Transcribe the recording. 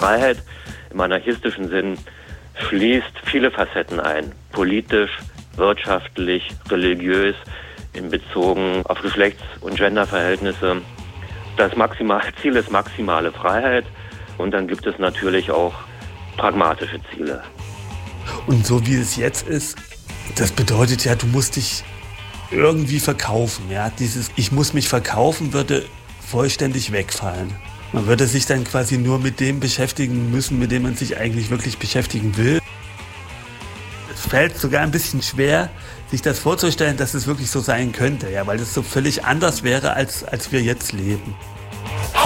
Freiheit im anarchistischen Sinn schließt viele Facetten ein. Politisch, wirtschaftlich, religiös, in Bezogen auf Geschlechts- und Genderverhältnisse. Das Ziel ist maximale Freiheit und dann gibt es natürlich auch pragmatische Ziele. Und so wie es jetzt ist, das bedeutet ja, du musst dich irgendwie verkaufen. Ja? Dieses Ich muss mich verkaufen würde vollständig wegfallen. Man würde sich dann quasi nur mit dem beschäftigen müssen, mit dem man sich eigentlich wirklich beschäftigen will. Es fällt sogar ein bisschen schwer, sich das vorzustellen, dass es wirklich so sein könnte, ja, weil es so völlig anders wäre, als wir jetzt leben.